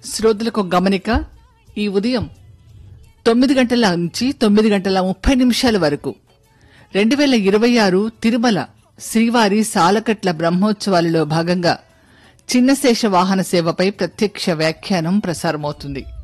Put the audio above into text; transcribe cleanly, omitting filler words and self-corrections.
శ్రోతలకు గమనిక, ఈ ఉదయం 9 గంటల నుంచి 9:30 వరకు 2026 తిరుమల శ్రీవారి సాలకట్ల బ్రహ్మోత్సవాలలో భాగంగా చిన్నశేష వాహన సేవపై ప్రత్యక్ష వ్యాఖ్యానం ప్రసారమవుతుంది.